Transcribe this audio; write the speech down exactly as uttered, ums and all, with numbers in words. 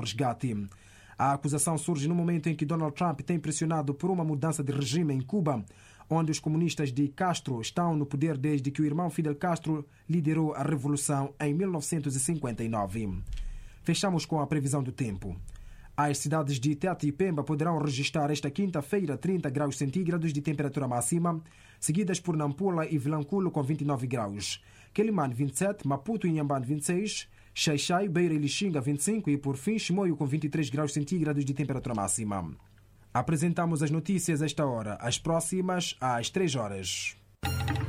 resgate. A acusação surge no momento em que Donald Trump tem pressionado por uma mudança de regime em Cuba, onde os comunistas de Castro estão no poder desde que o irmão Fidel Castro liderou a revolução em mil novecentos e cinquenta e nove. Fechamos com a previsão do tempo. As cidades de Tete e Pemba poderão registrar esta quinta-feira trinta graus centígrados de temperatura máxima, seguidas por Nampula e Vilanculo com vinte e nove graus, Quelimane vinte e sete, Maputo e Inhambane vinte e seis, Xai-Xai, Beira e Lixinga vinte e cinco e por fim Chimoio com vinte e três graus centígrados de temperatura máxima. Apresentamos as notícias a esta hora, as próximas às três horas.